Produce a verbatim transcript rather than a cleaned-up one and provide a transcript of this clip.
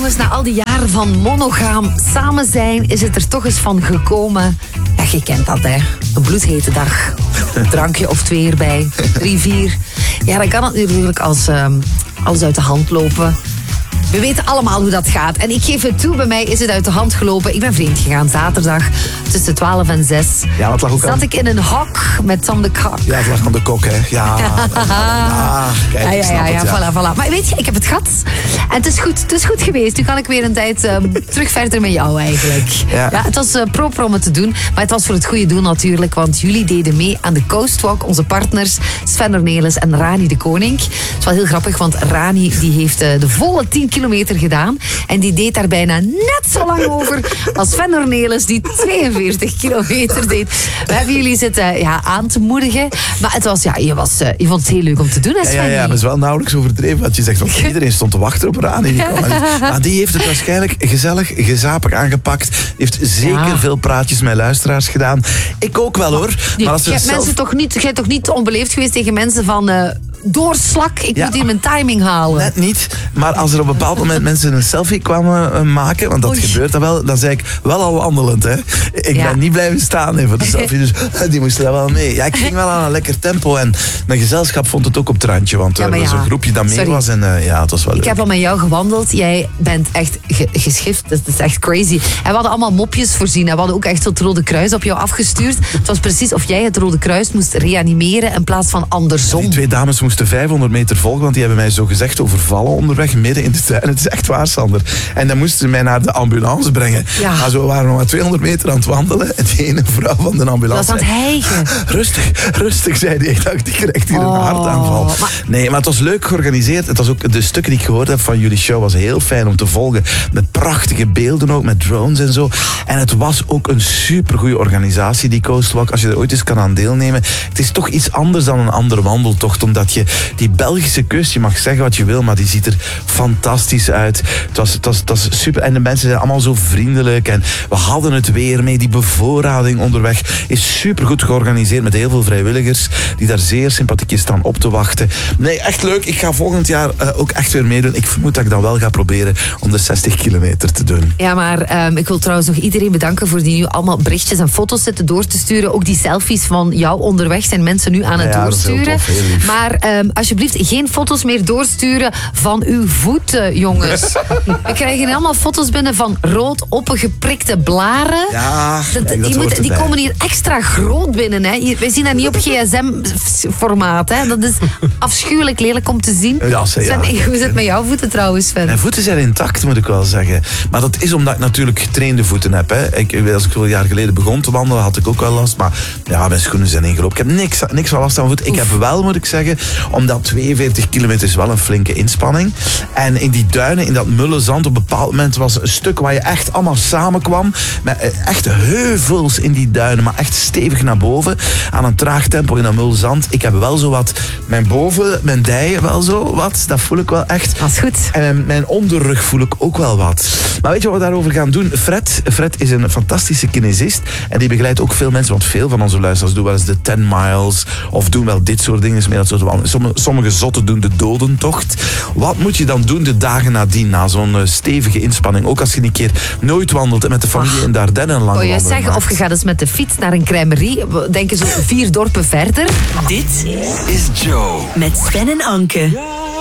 jongens, na al die jaren van monogaam samen zijn, is het er toch eens van gekomen. Ja, je kent dat, hè. Een bloedhete dag. Een drankje of twee erbij. Drie, vier. Ja, dan kan het natuurlijk als um, alles uit de hand lopen. We weten allemaal hoe dat gaat. En ik geef het toe, bij mij is het uit de hand gelopen. Ik ben vreemd gegaan zaterdag tussen twaalf en zes. Ja, dat lag ook Zat aan... ik in een hok met Tom de Kok. Ja, het lag aan de kok, hè. Ja, ah, kijk, Ja, ik ja, snap ja, ja, het, ja. voilà, voilà. Maar weet je, ik heb het gehad. En het is goed, het is goed geweest. Nu kan ik weer een tijd um, terug verder met jou eigenlijk. Ja. Ja, het was uh, proper om het te doen. Maar het was voor het goede doel natuurlijk. Want jullie deden mee aan de Coastwalk. Onze partners Sven Ornelis en Rani de Koning. Het is wel heel grappig, want Rani die heeft uh, de volle tien kilometer gedaan. En die deed daar bijna net zo lang over als Sven Ornelis die tweeënveertig kilometer deed. We hebben jullie zitten ja, aan te moedigen. Maar het was, ja, je, was, uh, je vond het heel leuk om te doen, hè, Ja, Sven? ja, ja, maar het is wel nauwelijks overdreven. Want je zegt, want iedereen stond te wachten op Rani. Die kwam. Maar die heeft het waarschijnlijk gezellig, gezapig aangepakt. Die heeft zeker Ja. veel praatjes met luisteraars gedaan. Ik ook wel, hoor. Nee, Maar als je er hebt zelf... mensen toch niet, je bent toch niet onbeleefd geweest tegen mensen van... Uh, doorslak, ik Ja. moet hier mijn timing halen. Net niet, maar als er op een bepaald moment mensen een selfie kwamen uh, maken, want dat Oei. gebeurt dan wel, dan zei ik wel al wandelend, hè. Ik Ja. ben niet blijven staan hè, voor de selfie, dus uh, die moesten daar wel mee. Ja, ik ging wel aan een lekker tempo en mijn gezelschap vond het ook op het randje, want Ja, er maar was ja. een groepje dat mee Sorry. was en uh, ja, het was wel leuk. Ik heb al met jou gewandeld. Jij bent echt ge- geschift. Dat is echt crazy. En we hadden allemaal mopjes voorzien. En we hadden ook echt het Rode Kruis op jou afgestuurd. Het was precies of jij het Rode Kruis moest reanimeren in plaats van andersom. Die twee dames moesten vijfhonderd meter volgen, want die hebben mij zo gezegd overvallen onderweg, midden in de tuin. Het is echt waar, Sander. En dan moesten ze mij naar de ambulance brengen. Ja. Maar zo waren we nog maar tweehonderd meter aan het wandelen en die ene vrouw van de ambulance Dat is aan het hijgen. Rustig, rustig, zei hij. Ik dacht, die krijgt hier een Oh, hartaanval. maar- Nee, maar het was leuk georganiseerd. Het was ook, de stukken die ik gehoord heb van jullie show was heel fijn om te volgen. Met prachtige beelden ook, met drones en zo. En het was ook een supergoeie organisatie, die Coastwalk. Als je er ooit eens kan aan deelnemen. Het is toch iets anders dan een andere wandeltocht, omdat je die Belgische kust, je mag zeggen wat je wil, maar die ziet er fantastisch uit. Het was, het was, het was super. En de mensen zijn allemaal zo vriendelijk. En we hadden het weer mee. Die bevoorrading onderweg is supergoed georganiseerd met heel veel vrijwilligers die daar zeer sympathiek staan op te wachten. Nee, echt leuk. Ik ga volgend jaar uh, ook echt weer meedoen. Ik vermoed dat ik dan wel ga proberen om de zestig kilometer te doen. Ja, maar um, ik wil trouwens nog iedereen bedanken voor die nu allemaal berichtjes en foto's zitten door te sturen. Ook die selfies van jou onderweg zijn mensen nu aan het Ja, dat is heel doorsturen. tof, heel lief. Maar um, alsjeblieft geen foto's meer doorsturen van uw voeten, jongens. We krijgen allemaal foto's binnen van rood opgeprikte blaren. Ja, Dat- kijk, dat die hoort moeten- die erbij. komen hier extra groot binnen. Hè. Hier- wij zien dat niet op G S M-formaat. Hè. Dat is afschuwelijk lelijk om te zien. Ja, ze- ja. Sven, hoe zit het met jouw voeten trouwens, Sven? Mijn voeten zijn intact, moet ik wel zeggen. Maar dat is omdat ik natuurlijk getrainde voeten heb. Hè. Ik, als ik een jaar geleden begon te wandelen, had ik ook wel last. Maar ja, mijn schoenen zijn ingelopen. Ik heb niks, niks van last aan mijn voeten. Ik heb wel, moet ik zeggen, omdat tweeënveertig kilometer is wel een flinke inspanning. En in die duinen, in dat mulle zand, op een bepaald moment was een stuk waar je echt allemaal samenkwam. Met eh, echt heuvels in die duinen, maar echt stevig naar boven. Aan een traag tempo in dat mulle zand. Ik heb wel zo wat, mijn boven, mijn dijen wel zo wat. Dat voel ik wel echt. Dat is goed. En mijn, mijn onderrug voel ik ook wel wat. Maar weet je wat we daarover gaan doen? Fred, Fred is een fantastische kinesist. En die begeleidt ook veel mensen. Want veel van onze luisteraars doen wel eens de ten miles. Of doen wel dit soort dingen. Meer dat soort wandelen. Sommige, sommige zotten doen de dodentocht. Wat moet je dan doen de dagen nadien? Na zo'n uh, stevige inspanning. Ook als je een keer nooit wandelt. En met de familie Ach. in de Ardennen een lange Kon je wandeling zeggen, of maakt. je gaat eens met de fiets naar een crèmerie. We denken zo vier dorpen verder. Dit is Joe. met Sven en Anke.